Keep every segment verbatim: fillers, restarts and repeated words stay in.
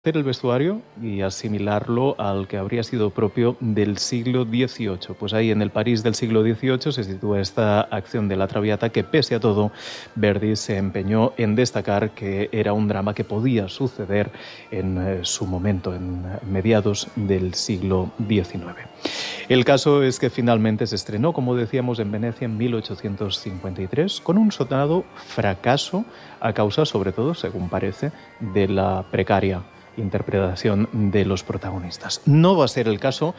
Hacer el vestuario y asimilarlo al que habría sido propio del siglo dieciocho. Pues ahí en el París del siglo dieciocho se sitúa esta acción de la Traviata que, pese a todo, Verdi se empeñó en destacar que era un drama que podía suceder en eh, su momento, en mediados del siglo diecinueve. El caso es que finalmente se estrenó, como decíamos, en Venecia en mil ochocientos cincuenta y tres, con un sonado fracaso a causa, sobre todo, según parece, de la precaria interpretación de los protagonistas. No va a ser el caso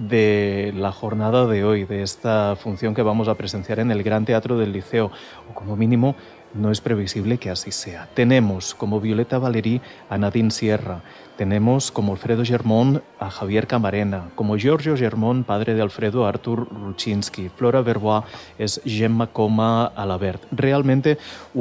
de la jornada de hoy, de esta función que vamos a presenciar en el Gran Teatro del Liceo, o como mínimo no es previsible que así sea. Tenemos como Violeta Valerí a Nadine Sierra, tenemos como Alfredo Germont a Javier Camarena, como Giorgio Germont, padre de Alfredo, Artur Rucinski, Flora Verbois es Gemma Coma Alabert. Realmente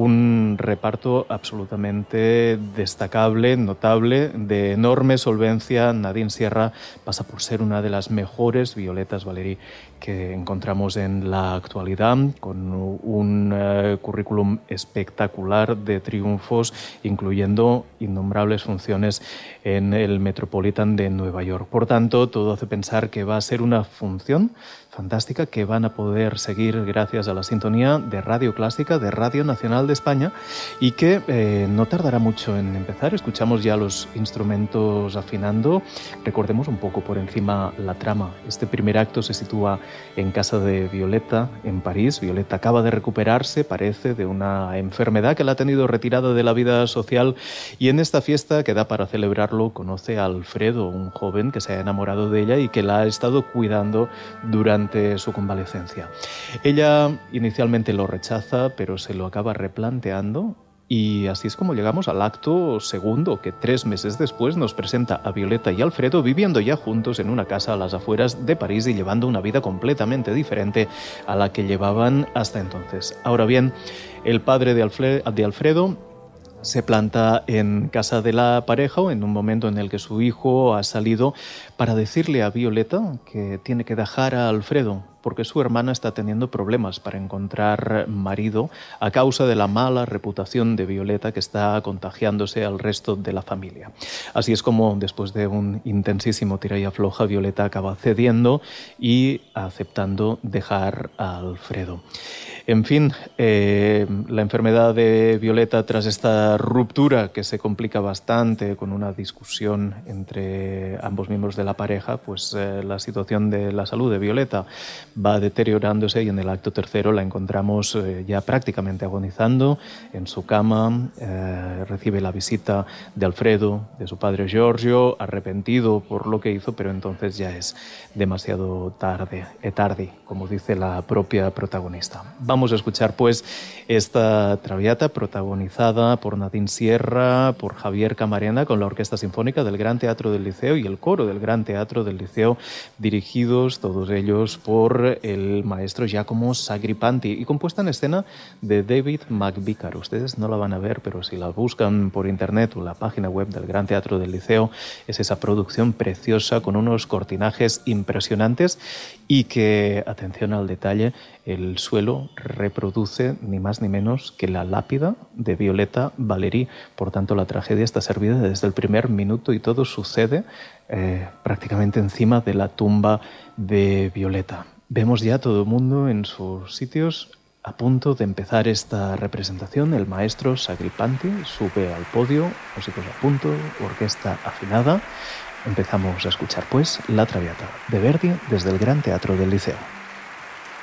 un reparto absolutamente destacable, notable, de enorme solvencia. Nadine Sierra pasa por ser una de las mejores Violetas Valerí que encontramos en la actualidad, con un uh, currículum espectacular de triunfos, incluyendo innombrables funciones en el Metropolitan de Nueva York. Por tanto, todo hace pensar que va a ser una función fantástica que van a poder seguir gracias a la sintonía de Radio Clásica, de Radio Nacional de España, y que eh, no tardará mucho en empezar. Escuchamos ya los instrumentos afinando. Recordemos un poco por encima la trama. Este primer acto se sitúa en casa de Violeta, en París. Violeta acaba de recuperarse, parece, de una enfermedad que la ha tenido retirada de la vida social, y en esta fiesta que da para celebrarlo conoce a Alfredo, un joven que se ha enamorado de ella y que la ha estado cuidando durante su convalecencia. Ella inicialmente lo rechaza, pero se lo acaba replanteando, y así es como llegamos al acto segundo, que tres meses después nos presenta a Violeta y Alfredo viviendo ya juntos en una casa a las afueras de París y llevando una vida completamente diferente a la que llevaban hasta entonces. Ahora bien, el padre de, Alfre- de Alfredo se planta en casa de la pareja, o en un momento en el que su hijo ha salido, para decirle a Violeta que tiene que dejar a Alfredo porque su hermana está teniendo problemas para encontrar marido a causa de la mala reputación de Violeta, que está contagiándose al resto de la familia. Así es como, después de un intensísimo tira y afloja, Violeta acaba cediendo y aceptando dejar a Alfredo. En fin, eh, la enfermedad de Violeta, tras esta ruptura que se complica bastante con una discusión entre ambos miembros de la pareja, pues eh, la situación de la salud de Violeta va deteriorándose, y en el acto tercero la encontramos eh, ya prácticamente agonizando en su cama. Eh, recibe la visita de Alfredo, de su padre Giorgio, arrepentido por lo que hizo, pero entonces ya es demasiado tarde, e tardi, como dice la propia protagonista. Vamos a escuchar pues esta Traviata protagonizada por Nadine Sierra, por Javier Camarena, con la Orquesta Sinfónica del Gran Teatro del Liceo y el coro del Gran Teatro del Liceo, dirigidos todos ellos por el maestro Giacomo Sagripanti, y compuesta en escena de David McVicar. Ustedes no la van a ver, pero si la buscan por internet o la página web del Gran Teatro del Liceo, es esa producción preciosa con unos cortinajes impresionantes y que, atención al detalle, el suelo reproduce ni más ni menos que la lápida de Violeta Valerí. Por tanto, la tragedia está servida desde el primer minuto y todo sucede eh, prácticamente encima de la tumba de Violeta. Vemos ya todo el mundo en sus sitios a punto de empezar esta representación. El maestro Sagripanti sube al podio, músicos a punto, orquesta afinada. Empezamos a escuchar pues la Traviata de Verdi desde el Gran Teatro del Liceo.